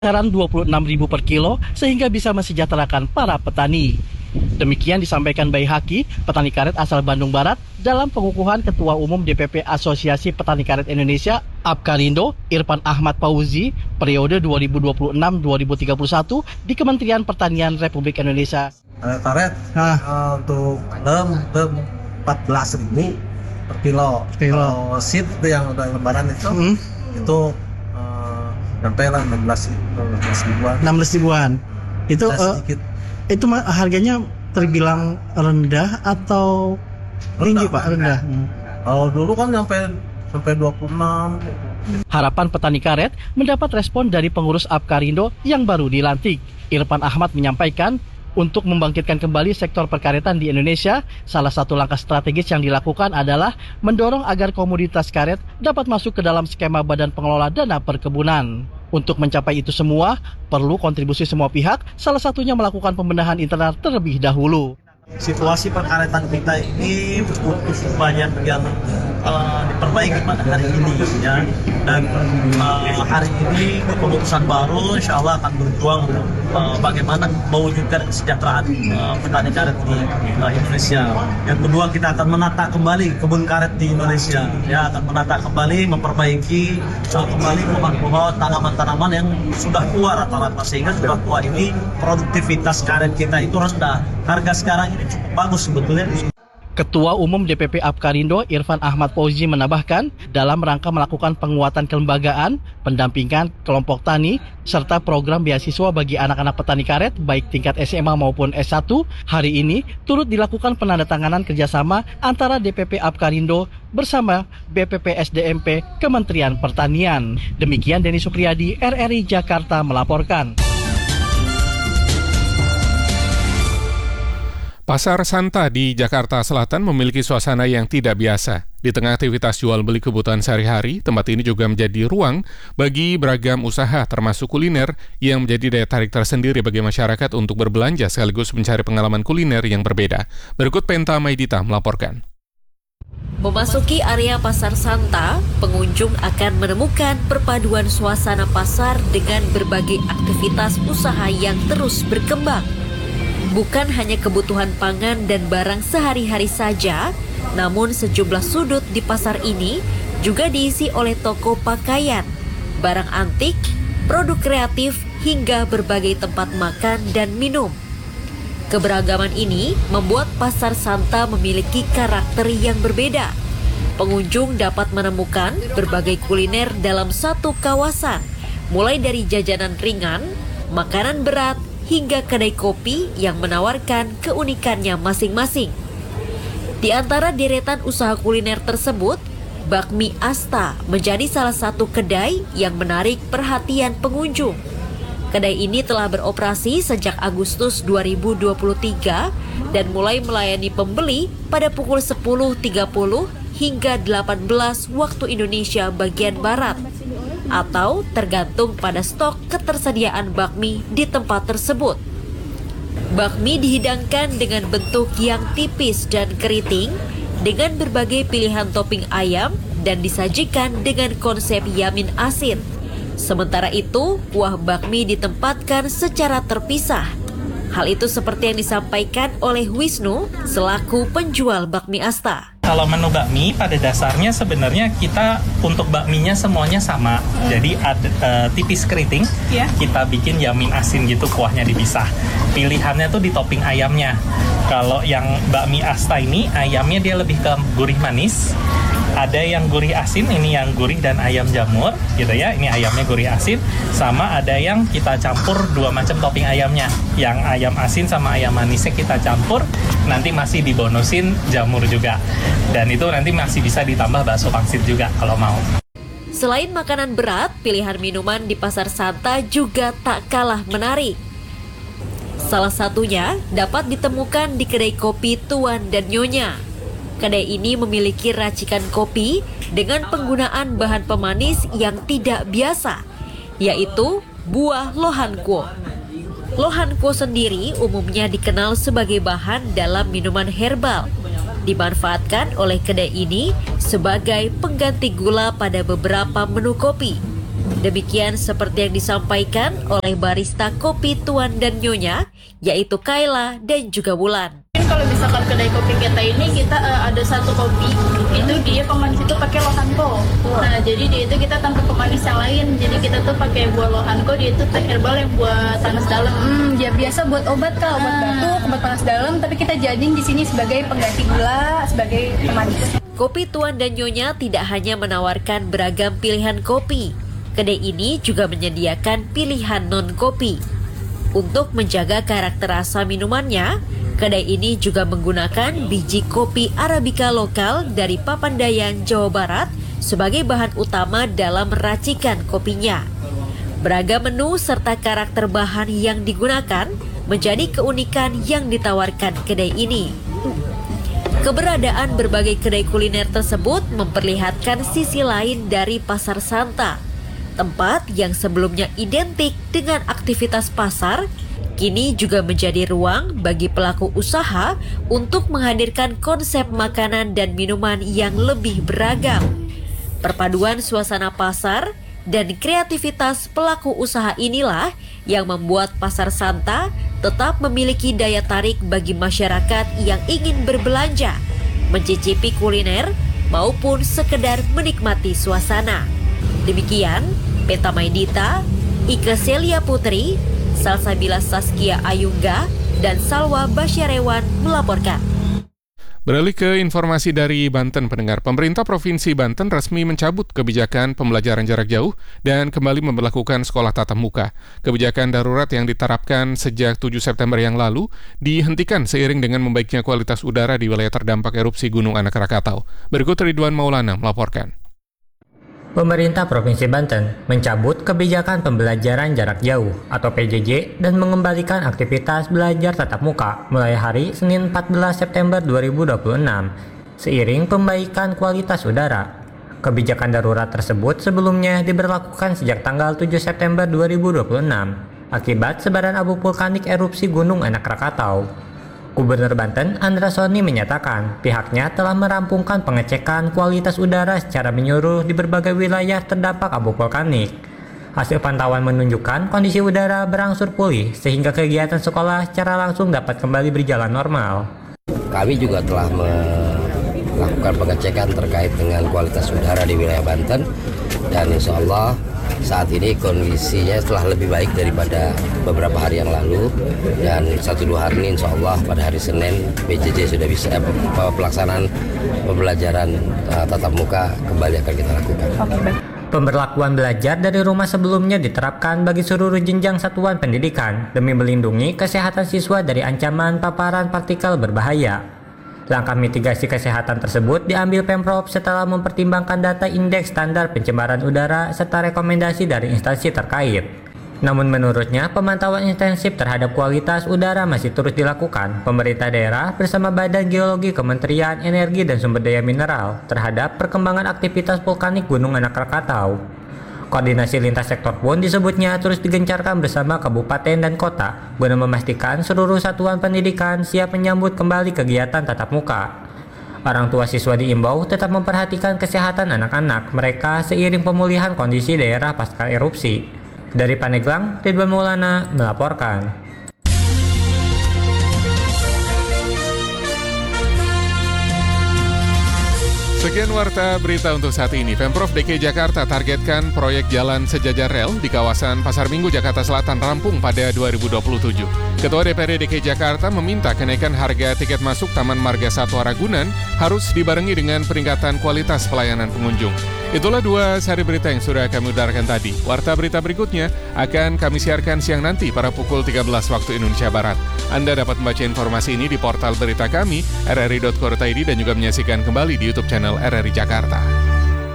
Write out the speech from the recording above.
kisaran 26.000 per kilo sehingga bisa mensejahterakan para petani. Demikian disampaikan Baihaki, petani karet asal Bandung Barat, dalam pengukuhan Ketua Umum DPP Asosiasi Petani Karet Indonesia, Apkarindo, Irfan Ahmad Fauzi, periode 2026-2031 di Kementerian Pertanian Republik Indonesia. Karet untuk lem 14.000 per kilo. Kalau seed yang udah lebaran itu sampai lah 16 ribuan. 16 ribuan. Itu sedikit. Itu harganya terbilang rendah atau tinggi, Pak? Rendah. Kalau dulu kan sampai 26. Harapan petani karet mendapat respon dari pengurus Apkarindo yang baru dilantik. Irfan Ahmad menyampaikan, untuk membangkitkan kembali sektor perkaretan di Indonesia, salah satu langkah strategis yang dilakukan adalah mendorong agar komoditas karet dapat masuk ke dalam skema Badan Pengelola Dana Perkebunan. Untuk mencapai itu semua, perlu kontribusi semua pihak, salah satunya melakukan pembenahan internal terlebih dahulu. Situasi perkaretan kita ini butuh banyak yang diperbaiki pada hari ini ya. Dan hari ini keputusan baru insya Allah akan berjuang bagaimana mewujudkan kesejahteraan petani karet di Indonesia. Yang kedua, kita akan menata kembali kebun karet di Indonesia ya, akan menata kembali, memperbaiki kembali pohon-pohon, tanaman-tanaman yang sudah tua rata-rata, sehingga sudah tua ini produktivitas karet kita itu rendah. Harga sekarang ini cukup bagus sebetulnya. Ketua Umum DPP Apkarindo Irfan Ahmad Fauzi menambahkan, dalam rangka melakukan penguatan kelembagaan, pendampingan kelompok tani, serta program beasiswa bagi anak-anak petani karet baik tingkat SMA maupun S1, hari ini turut dilakukan penandatanganan kerjasama antara DPP Apkarindo bersama BPP SDMP Kementerian Pertanian. Demikian Denny Supriyadi, RRI Jakarta melaporkan. Pasar Santa di Jakarta Selatan memiliki suasana yang tidak biasa. Di tengah aktivitas jual beli kebutuhan sehari-hari, tempat ini juga menjadi ruang bagi beragam usaha termasuk kuliner yang menjadi daya tarik tersendiri bagi masyarakat untuk berbelanja sekaligus mencari pengalaman kuliner yang berbeda. Berikut Penta Maidita melaporkan. Memasuki area Pasar Santa, pengunjung akan menemukan perpaduan suasana pasar dengan berbagai aktivitas usaha yang terus berkembang. Bukan hanya kebutuhan pangan dan barang sehari-hari saja, namun sejumlah sudut di pasar ini juga diisi oleh toko pakaian, barang antik, produk kreatif, hingga berbagai tempat makan dan minum. Keberagaman ini membuat Pasar Santa memiliki karakter yang berbeda. Pengunjung dapat menemukan berbagai kuliner dalam satu kawasan, mulai dari jajanan ringan, makanan berat, hingga kedai kopi yang menawarkan keunikannya masing-masing. Di antara deretan usaha kuliner tersebut, Bakmi Asta menjadi salah satu kedai yang menarik perhatian pengunjung. Kedai ini telah beroperasi sejak Agustus 2023 dan mulai melayani pembeli pada pukul 10.30 hingga 18 waktu Indonesia bagian Barat, atau tergantung pada stok ketersediaan bakmi di tempat tersebut. Bakmi dihidangkan dengan bentuk yang tipis dan keriting dengan berbagai pilihan topping ayam dan disajikan dengan konsep yamin asin. Sementara itu, kuah bakmi ditempatkan secara terpisah. Hal itu seperti yang disampaikan oleh Wisnu selaku penjual Bakmi Asta. Kalau menu bakmi pada dasarnya sebenarnya kita untuk bakminya semuanya sama. Jadi ada tipis keriting, kita bikin yamin asin gitu, kuahnya dipisah. Pilihannya tuh di topping ayamnya. Kalau yang bakmi Asta ini ayamnya dia lebih ke gurih manis. Ada yang gurih asin, ini yang gurih dan ayam jamur gitu ya. Ini ayamnya gurih asin, sama ada yang kita campur dua macam topping ayamnya. Yang ayam asin sama ayam manisnya kita campur, nanti masih dibonusin jamur juga. Dan itu nanti masih bisa ditambah bakso pangsit juga kalau mau. Selain makanan berat, pilihan minuman di Pasar Santa juga tak kalah menarik. Salah satunya dapat ditemukan di kedai kopi Tuan dan Nyonya. Kedai ini memiliki racikan kopi dengan penggunaan bahan pemanis yang tidak biasa, yaitu buah lohankuo. Lohankuo sendiri umumnya dikenal sebagai bahan dalam minuman herbal. Dimanfaatkan oleh kedai ini sebagai pengganti gula pada beberapa menu kopi. Demikian seperti yang disampaikan oleh barista kopi Tuan dan Nyonya, yaitu Kayla dan juga Wulan. Kalau misalkan kedai kopi kita ini kita ada satu kopi itu dia pemanis itu pakai lohanko. Nah jadi dia itu kita tanpa pemanis yang lain. Jadi kita tuh pakai buah lohanko, dia itu teh herbal yang buat panas dalam. Ya biasa buat obat obat batuk, obat panas dalam. Tapi kita jadiin di sini sebagai pengganti gula, sebagai pemanis. Kopi Tuan dan Nyonya tidak hanya menawarkan beragam pilihan kopi. Kedai ini juga menyediakan pilihan non-kopi. Untuk menjaga karakter rasa minumannya, kedai ini juga menggunakan biji kopi Arabica lokal dari Papandayan, Jawa Barat sebagai bahan utama dalam racikan kopinya. Beragam menu serta karakter bahan yang digunakan menjadi keunikan yang ditawarkan kedai ini. Keberadaan berbagai kedai kuliner tersebut memperlihatkan sisi lain dari Pasar Santa. Tempat yang sebelumnya identik dengan aktivitas pasar, kini juga menjadi ruang bagi pelaku usaha untuk menghadirkan konsep makanan dan minuman yang lebih beragam. Perpaduan suasana pasar dan kreativitas pelaku usaha inilah yang membuat Pasar Santa tetap memiliki daya tarik bagi masyarakat yang ingin berbelanja, mencicipi kuliner, maupun sekedar menikmati suasana. Demikian, Peta Maidita, Ike Celia Putri, Salsabila Saskia Ayungga, dan Salwa Basyarewan melaporkan. Beralih ke informasi dari Banten, pendengar. Pemerintah Provinsi Banten resmi mencabut kebijakan pembelajaran jarak jauh dan kembali memberlakukan sekolah tatap muka. Kebijakan darurat yang diterapkan sejak 7 September yang lalu dihentikan seiring dengan membaiknya kualitas udara di wilayah terdampak erupsi Gunung Anak Rakatau. Berikut Ridwan Maulana melaporkan. Pemerintah Provinsi Banten mencabut kebijakan pembelajaran jarak jauh atau PJJ dan mengembalikan aktivitas belajar tatap muka mulai hari Senin 14 September 2026 seiring pembaikan kualitas udara. Kebijakan darurat tersebut sebelumnya diberlakukan sejak tanggal 7 September 2026 akibat sebaran abu vulkanik erupsi Gunung Anak Rakatau. Gubernur Banten Andra Soni menyatakan pihaknya telah merampungkan pengecekan kualitas udara secara menyeluruh di berbagai wilayah terdampak abu vulkanik. Hasil pantauan menunjukkan kondisi udara berangsur pulih sehingga kegiatan sekolah secara langsung dapat kembali berjalan normal. Kami juga telah melakukan pengecekan terkait dengan kualitas udara di wilayah Banten dan insya Allah saat ini kondisinya telah lebih baik daripada beberapa hari yang lalu dan 1-2 hari ini insya Allah pada hari Senin PJJ sudah bisa pelaksanaan pembelajaran tatap muka kembali akan kita lakukan. Pemberlakuan belajar dari rumah sebelumnya diterapkan bagi seluruh jenjang satuan pendidikan demi melindungi kesehatan siswa dari ancaman paparan partikel berbahaya. Langkah mitigasi kesehatan tersebut diambil Pemprov setelah mempertimbangkan data indeks standar pencemaran udara serta rekomendasi dari instansi terkait. Namun menurutnya, pemantauan intensif terhadap kualitas udara masih terus dilakukan pemerintah daerah bersama Badan Geologi Kementerian Energi dan Sumber Daya Mineral terhadap perkembangan aktivitas vulkanik Gunung Anak Rakatau. Koordinasi lintas sektor pun disebutnya terus digencarkan bersama kabupaten dan kota guna memastikan seluruh satuan pendidikan siap menyambut kembali kegiatan tatap muka. Orang tua siswa diimbau tetap memperhatikan kesehatan anak-anak mereka seiring pemulihan kondisi daerah pasca erupsi. Dari Pandeglang, Ridwan Maulana melaporkan. Sekian warta berita untuk saat ini. Pemprov DKI Jakarta targetkan proyek jalan sejajar rel di kawasan Pasar Minggu, Jakarta Selatan rampung pada 2027. Ketua DPRD DKI Jakarta meminta kenaikan harga tiket masuk Taman Marga Satwa Ragunan harus dibarengi dengan peningkatan kualitas pelayanan pengunjung. Itulah 2 sari berita yang sudah kami udarakan tadi. Warta berita berikutnya akan kami siarkan siang nanti pada pukul 13 waktu Indonesia Barat. Anda dapat membaca informasi ini di portal berita kami, rri.co.id dan juga menyaksikan kembali di YouTube channel RRI Jakarta.